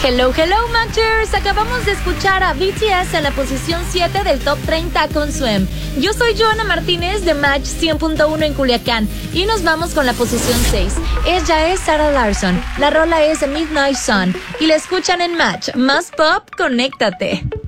Hello, hello, Matchers. Acabamos de escuchar a BTS en la posición 7 del Top 30 con Swim. Yo soy Joana Martínez de Match 100.1 en Culiacán y nos vamos con la posición 6. Ella es Sarah Larsson. La rola es Midnight Sun y la escuchan en Match. Más pop, conéctate.